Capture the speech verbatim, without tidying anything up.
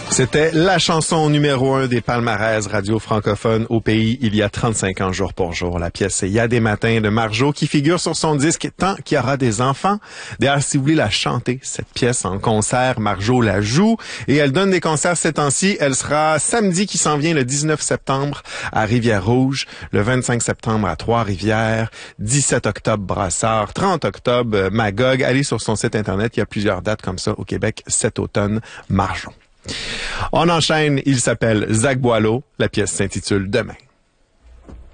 C'était la chanson numéro un des palmarès radio francophones au pays il y a trente-cinq ans jour pour jour. La pièce c'est Il y a des matins de Marjo qui figure sur son disque Tant qu'il y aura des enfants. D'ailleurs, si vous voulez la chanter, cette pièce en concert, Marjo la joue et elle donne des concerts ces temps-ci. Elle sera samedi qui s'en vient le dix-neuf septembre à Rivière-Rouge, le vingt-cinq septembre à Trois-Rivières, dix-sept octobre Brassard, trente octobre Magog. Allez sur son site internet, il y a plusieurs dates comme ça au Québec cet automne. Marjo. On enchaîne, il s'appelle Zach Boileau, la pièce s'intitule Demain.